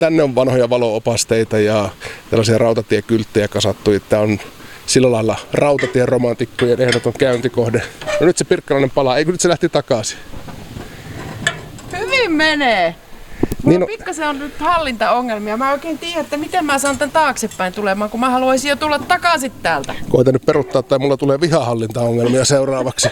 Tänne on vanhoja valo-opasteita ja tällaisia rautatiekylttejä kasattu. Tämä on sillä lailla rautatien romantikkojen ehdoton käyntikohde. No nyt se Pirkkalainen palaa. Eikö nyt se lähti takaisin? Hyvin menee. Mulla pikkasen on nyt hallintaongelmia. Mä en oikein tiedä, että miten mä saan tän taaksepäin tulemaan, kun mä haluaisin jo tulla takaisin täältä. Koitan nyt peruttaa, tai mulla tulee vihahallintaongelmia seuraavaksi.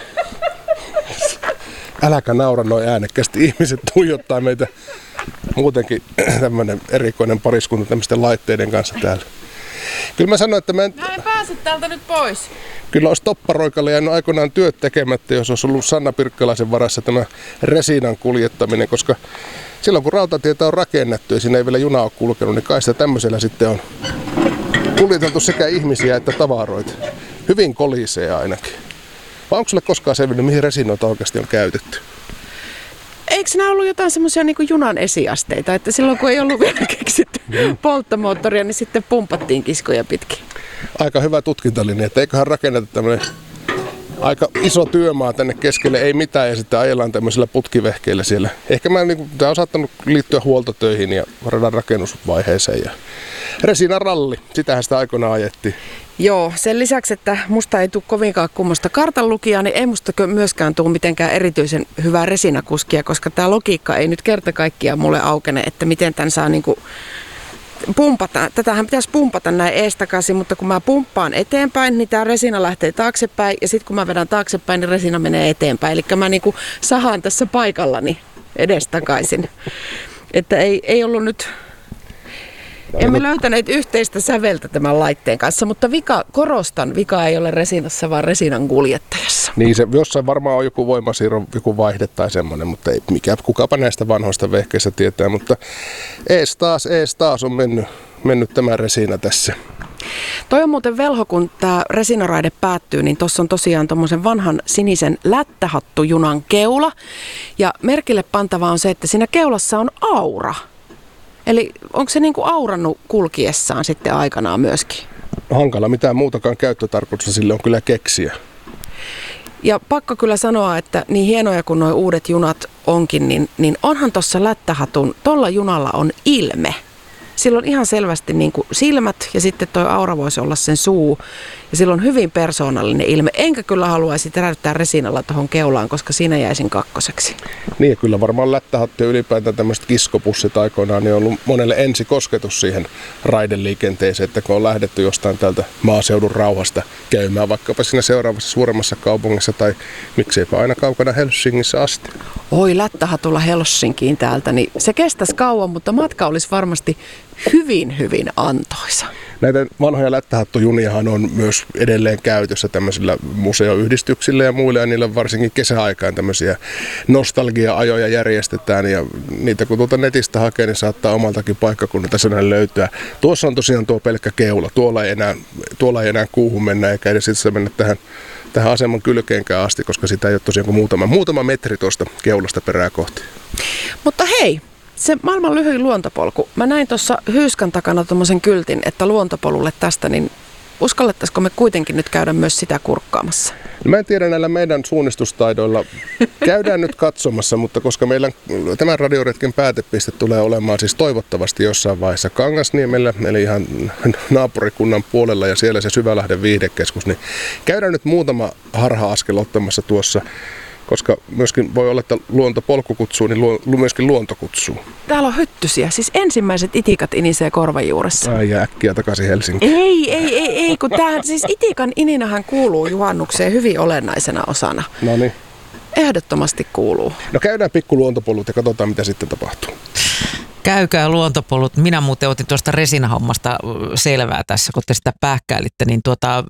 Äläkä naura noin äänekkäästi. Ihmiset tuijottaa meitä muutenkin tämmönen erikoinen pariskunta tämmöisten laitteiden kanssa täällä. Kyllä mä sanoin, että mä en pääse täältä nyt pois. Kyllä olisi Topparoikalle jäänyt aikoinaan työt tekemättä, jos olisi ollut Sanna Pirkkalaisen varassa tämä resinan kuljettaminen, koska silloin kun rautatietä on rakennettu ja siinä ei vielä juna ole kulkenut, niin kai sitä tämmöisellä sitten on kuljeteltu sekä ihmisiä että tavaroita. Hyvin kolisee ainakin. Vai onko sulle koskaan selvinnyt, mihin resinoita oikeasti on käytetty? Eikö nämä ollut jotain semmoisia niin kuin junan esiasteita, että silloin kun ei ollut vielä keksitty polttomoottoria, niin sitten pumpattiin kiskoja pitkin? Aika hyvä tutkintalinja, että eiköhän rakenneta tämmöinen aika iso työmaa tänne keskelle, ei mitään, ja sitten ajellaan tämmöisellä putkivehkeillä siellä. Ehkä tämä on saattanut liittyä huoltotöihin ja radan rakennusvaiheeseen. Ja Resinan ralli, sitähän sitä aikoinaan ajettiin. Joo, sen lisäksi, että musta ei tule kovinkaan kummosta kartanlukijaa, niin ei musta myöskään tule mitenkään erityisen hyvää resinakuskia, koska tämä logiikka ei nyt kerta kaikkiaan mulle aukene, että miten tämän saa niinku pumpata. Tätähän pitäisi pumpata näin eestakaisin, mutta kun mä pumppaan eteenpäin, niin tämä resina lähtee taaksepäin ja sitten kun mä vedän taaksepäin, niin resina menee eteenpäin. Eli mä niinku sahaan tässä paikallani edestakaisin. Että ei ollut nyt... Emme löytäneet yhteistä säveltä tämän laitteen kanssa, mutta vika ei ole resinassa, vaan resinan kuljettajassa. Niin, se jossain varmaan on joku voimasiirron, joku vaihde tai semmoinen, mutta ei kukapa näistä vanhoista vehkeistä tietää, mutta ees taas on mennyt tämä resina tässä. Toi on muuten velho, kun tämä resinaraide päättyy, niin tuossa on tosiaan tommosen vanhan sinisen lättähattujunan keula. Ja merkille pantavaa on se, että siinä keulassa on aura. Eli onko se niinku aurannut kulkiessaan sitten aikanaan myöskin? Hankala mitään muutakaan käyttötarkoitusta sille on kyllä keksiä. Ja pakko kyllä sanoa, että niin hienoja kuin nuo uudet junat onkin, niin onhan tuossa lättähatun, tuolla junalla on ilme. Sillä on ihan selvästi niin kuin silmät ja sitten tuo aura voisi olla sen suu. Ja sillä on hyvin persoonallinen ilme. Enkä kyllä haluaisi teräyttää resinalla tuohon keulaan, koska siinä jäisin kakkoseksi. Niin ja kyllä varmaan lättähattu ja ylipäätään tämmöiset kiskopussit aikoinaan niin on ollut monelle ensikosketus siihen raideliikenteeseen, että kun on lähdetty jostain täältä maaseudun rauhasta käymään vaikkapa siinä seuraavassa suuremmassa kaupungissa tai mikseipä aina kaukana Helsingissä asti. Oi, lättähatulla Helsinkiin täältä, niin se kestäisi kauan, mutta matka olisi varmasti hyvin antoisa. Näitä vanhoja lättähattujuniahan on myös edelleen käytössä tämmöisillä museoyhdistyksillä ja muilla, ja niillä varsinkin kesäaikaan tämmöisiä nostalgia-ajoja järjestetään, ja niitä kun tuolta netistä hakee, niin saattaa omaltakin paikkakunnalta sen löytyä. Tuossa on tosiaan tuo pelkkä keula, tuolla ei enää kuuhun mennä, eikä edes itse mennä tähän aseman kylkeenkään asti, koska sitä ei ole tosiaan kuin muutama metri tuosta keulasta perää kohti. Mutta hei! Se maailman lyhyin luontopolku. Mä näin tuossa Hyyskän takana tommosen kyltin, että luontopolulle tästä, niin uskallettaisiko me kuitenkin nyt käydä myös sitä kurkkaamassa? No mä en tiedä näillä meidän suunnistustaidoilla. Käydään nyt katsomassa, mutta koska meillä tämän radioretken päätepiste tulee olemaan siis toivottavasti jossain vaiheessa Kangasniemellä, eli ihan naapurikunnan puolella ja siellä se Syvälahden viihdekeskus, niin käydään nyt muutama harha-askel ottamassa tuossa. Koska myöskin voi olla, että luontopolku kutsuu, niin myöskin luonto kutsuu. Täällä on hyttysiä, siis ensimmäiset itikat inisee korvan juuressa. Ai äkkiä takaisin Helsinkiin. Ei, kun siis itikan ininähän kuuluu juhannukseen hyvin olennaisena osana. No niin. Ehdottomasti kuuluu. No käydään pikku luontopolut ja katsotaan mitä sitten tapahtuu. Käykää luontopolut. Minä muuten otin tuosta resinahommasta selvää tässä, kun te sitä pähkäilitte. Niin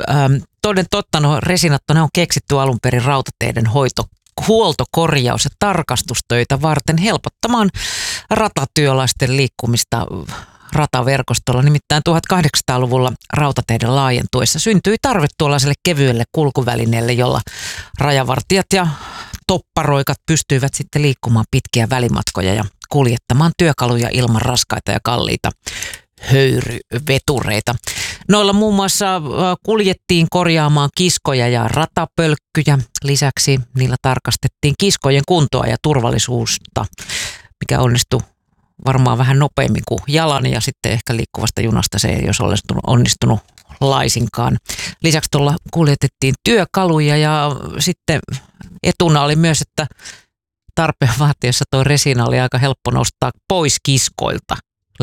toden totta, no resinat ne on keksitty alun perin rautateiden huoltokorjaus- ja tarkastustöitä varten helpottamaan ratatyöläisten liikkumista rataverkostolla. Nimittäin 1800-luvulla rautateiden laajentuessa syntyi tarve tuollaiselle kevyelle kulkuvälineelle, jolla rajavartijat ja topparoikat pystyivät sitten liikkumaan pitkiä välimatkoja ja kuljettamaan työkaluja ilman raskaita ja kalliita höyryvetureita. Noilla muun muassa kuljettiin korjaamaan kiskoja ja ratapölkkyjä. Lisäksi niillä tarkastettiin kiskojen kuntoa ja turvallisuutta, mikä onnistui varmaan vähän nopeammin kuin jalan ja sitten ehkä liikkuvasta junasta se ei olisi onnistunut laisinkaan. Lisäksi tuolla kuljetettiin työkaluja ja sitten etuna oli myös, että tarpeen vaatiessa tuo resina oli aika helppo nostaa pois kiskoilta.